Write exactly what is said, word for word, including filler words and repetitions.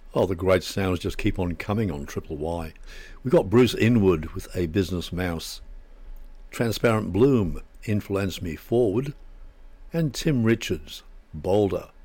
Oh, the great sounds just keep on coming on Triple Y. We've got Bruce Inwood with A Business Mouse, Transparent Bloom, Influence Me Forward, and Tim Richards, Boulder.